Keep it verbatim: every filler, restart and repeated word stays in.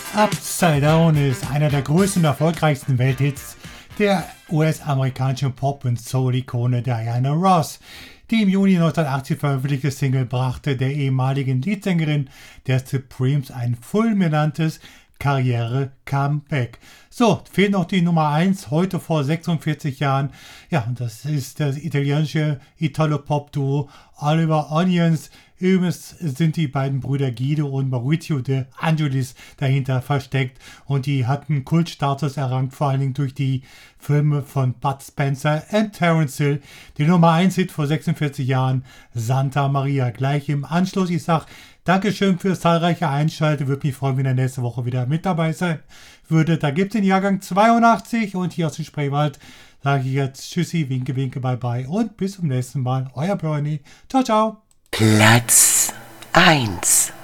Upside Down ist einer der größten und erfolgreichsten Welthits der U S-amerikanischen Pop- und Soul-Ikone Diana Ross. Die im Juni neunzehnhundertachtzig veröffentlichte Single brachte der ehemaligen Leadsängerin der Supremes ein fulminantes Karriere-Comeback. So, fehlt noch die Nummer eins, heute vor sechsundvierzig Jahren. Ja, und das ist das italienische Italo-Pop-Duo Oliver Onions. Übrigens sind die beiden Brüder Guido und Maurizio De Angelis dahinter versteckt und die hatten Kultstatus erlangt, vor allen Dingen durch die Filme von Bud Spencer und Terence Hill. Die Nummer eins Hit vor sechsundvierzig Jahren, Santa Maria. Gleich im Anschluss, ich sag Dankeschön fürs zahlreiche Einschalten. Würde mich freuen, wenn ihr nächste Woche wieder mit dabei sein würdet. Da gibt es den Jahrgang zweiundachtzig und hier aus dem Spreewald sage ich jetzt Tschüssi, winke, winke, bye bye und bis zum nächsten Mal. Euer Bernie. Ciao, ciao. Platz eins.